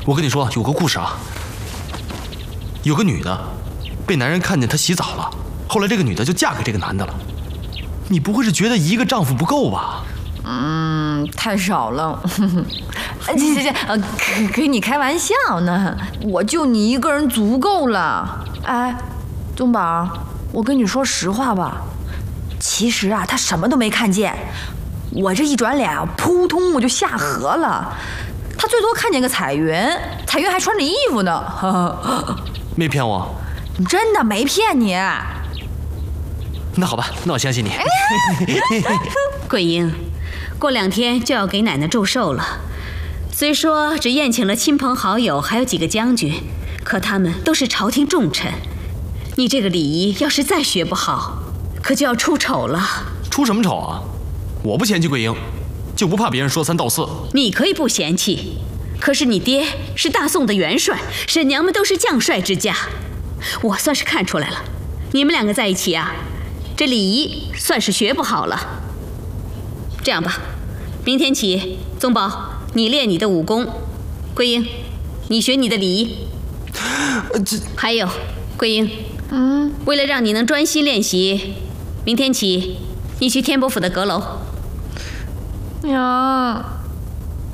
我跟你说，有个故事啊，有个女的被男人看见她洗澡了，后来这个女的就嫁给这个男的了。你不会是觉得一个丈夫不够吧？ 太少了。行，给你开玩笑呢，我就你一个人足够了。哎，宗宝，我跟你说实话吧，其实啊，他什么都没看见，我这一转脸啊，扑通我就下河了。他最多看见个彩云，彩云还穿着衣服呢。 没骗我？ 真的没骗你。 那好吧，那我相信你。 桂英，过2天就要给奶奶祝寿了。虽说只宴请了亲朋好友，还有几个将军，可他们都是朝廷重臣。你这个礼仪要是再学不好，可就要出丑了。 出什么丑啊？我不嫌弃桂英，就不怕别人说三道四。 你可以不嫌弃，可是你爹是大宋的元帅，婶娘们都是将帅之家，我算是看出来了，你们2个在一起啊，这礼仪算是学不好了。这样吧，明天起，宗宝你练你的武功，桂英你学你的礼仪。还有桂英，为了让你能专心练习，明天起你去天伯府的阁楼。 娘。